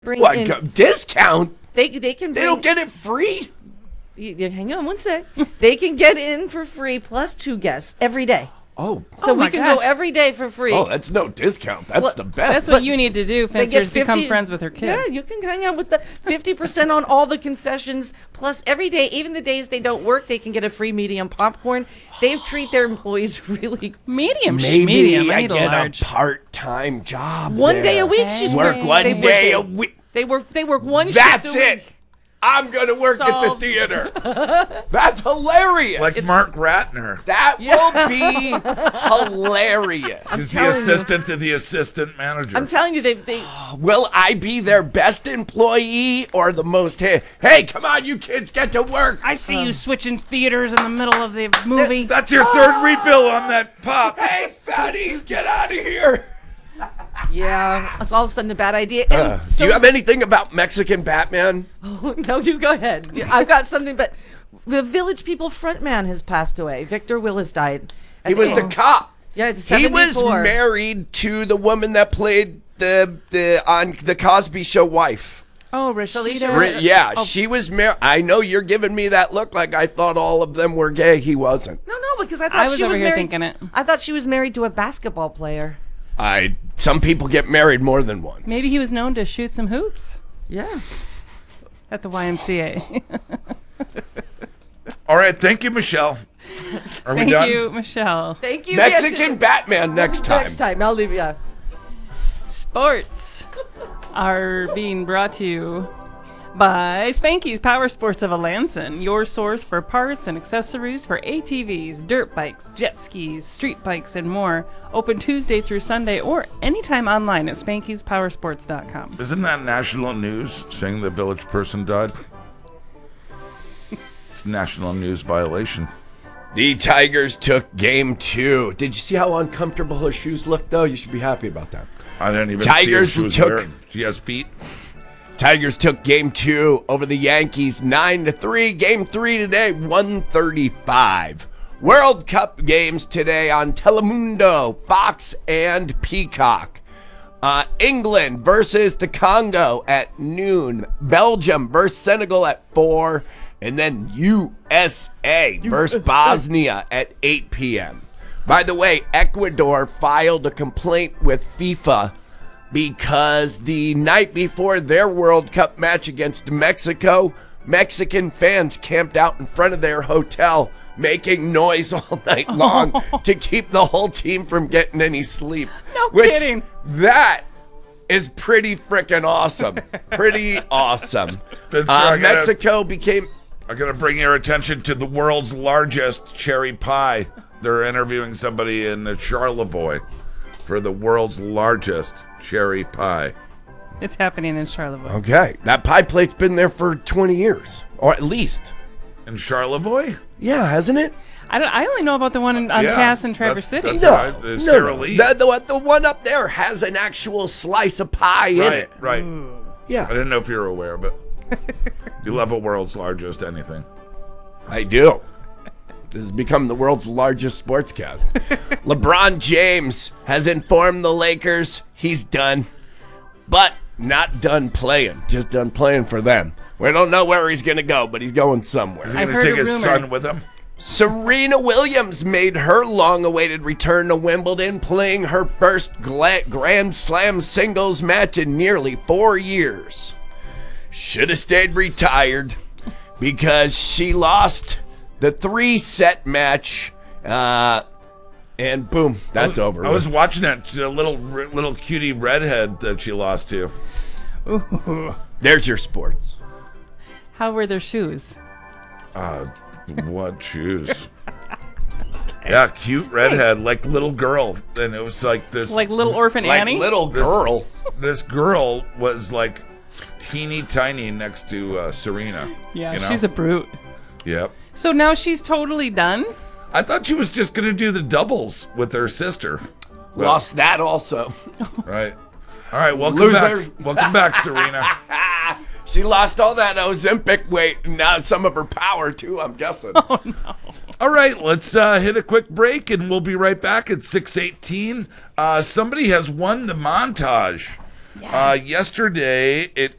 bring What, in discount? they can They bring, don't get it free? hang on one sec. They can get in for free plus 2 guests every day. Oh. So we my can gosh. go every day for free. Oh, that's no discount. That's Well, the best. That's what you need to do, They get Fencers. Become 50 friends with her kid. Yeah, you can hang out with the 50% on all the concessions. Plus, every day, even the days they don't work, they can get a free medium popcorn. They treat their employees really. Medium. Maybe medium. I I need a get large. a part-time job. One there. day a week, she's Work working. one They work day it. a week. They work one That's shift a it. week. I'm going to work Solved. at the theater. That's hilarious. Like Mark Ratner. That will be hilarious. He's the telling you. assistant to the assistant manager. I'm telling you, they Will I be their best employee or the most? Hey, come on, you kids, get to work. I see you switching theaters in the middle of the movie. That's your third refill on that pop. Hey, fatty, get out of here. yeah, it's all of a sudden a bad idea. And Do you have anything about Mexican Batman? no, you go ahead. I've got something, but the Village People frontman has passed away. Victor Willis died. He was the cop. Yeah, it's He was 74. married to the woman that played the on the Cosby Show wife. Oh, Rashida. Yeah, she was married. I know you're giving me that look like I thought all of them were gay. He wasn't. No, because I thought I was she over was here married. thinking it. I thought she was married to a basketball player. Some people get married more than once. Maybe he was known to shoot some hoops Yeah. at the YMCA. All right, thank you, Michelle. Are we Thank done? you, Michelle. Thank you. Mexican Batman next time. Next time, I'll leave you. Sports are being brought to you by Spanky's Power Sports of Alanson, your source for parts and accessories for ATVs, dirt bikes, jet skis, street bikes, and more. Open Tuesday through Sunday or anytime online at Spanky'sPowersports.com. Isn't that national news saying the village person died? It's national news violation. The Tigers took game 2. Did you see how uncomfortable his shoes looked, though? You should be happy about that. I didn't even Tigers see what she was took- wearing. She has feet. Tigers took game 2 over the Yankees 9-3. Game 3 today, 135. World Cup games today on Telemundo, Fox, and Peacock. England versus the Congo at noon. Belgium versus Senegal at 4. And then USA versus Bosnia at 8 p.m. By the way, Ecuador filed a complaint with FIFA because the night before their World Cup match against Mexico, Mexican fans camped out in front of their hotel making noise all night long to keep the whole team from getting any sleep. No kidding. That is pretty freaking awesome. Pretty awesome. Vince, I gotta- Mexico became... I'm going to bring your attention to the world's largest cherry pie. They're interviewing somebody in Charlevoix for the world's largest cherry pie. It's happening in Charlevoix. Okay, that pie plate's been there for 20 years, or at least. In Charlevoix? Yeah, hasn't it? I only know about the one on Yeah, Cass and Traverse that- City. that's- No, Sarah Lee. The one up there has an actual slice of pie in Right, it. right. Yeah, I didn't know if you were aware, but you love a world's largest anything. I do. This has become the world's largest sportscast. LeBron James has informed the Lakers he's done, but not done playing. Just done playing for them. We don't know where he's going to go, but he's going somewhere. Is he I've going to heard take a his rumor. son with him? Serena Williams made her long-awaited return to Wimbledon, playing her first Grand Slam singles match in nearly 4 years. Should have stayed retired because she lost the 3-set match, and boom, that's over. I was with. watching that. She's a little cutie redhead that she lost to. There's your sports. How were their shoes? What shoes? Yeah, cute redhead, like little girl. And it was like this. Like Little Orphan Like Annie? little girl. This girl was like teeny tiny next to Serena. Yeah, you know? she's a brute. Yep. So now she's totally done? I thought she was just gonna do the doubles with her sister. But- Lost that also. Right. All right. Welcome Loser. back. Welcome back, Serena. She lost all that Ozempic weight and now some of her power too, I'm guessing. All right, let's hit a quick break, and we'll be right back at 6:18. Somebody has won the montage. Yeah. Yesterday, it